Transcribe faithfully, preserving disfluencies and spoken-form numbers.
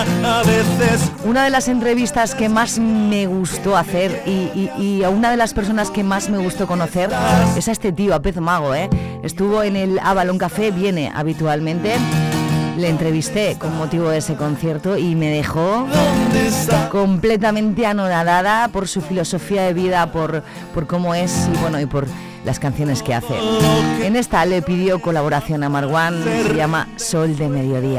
a veces. Una de las entrevistas que más me gustó hacer y, y, y a una de las personas que más me gustó conocer es a este tío, a Pez Mago, ¿eh? Estuvo en el Avalon Café, viene habitualmente. Le entrevisté con motivo de ese concierto y me dejó completamente anonadada por su filosofía de vida, por, por cómo es y bueno y por las canciones que hace. En esta le pidió colaboración a Marwan, se llama Sol de Mediodía.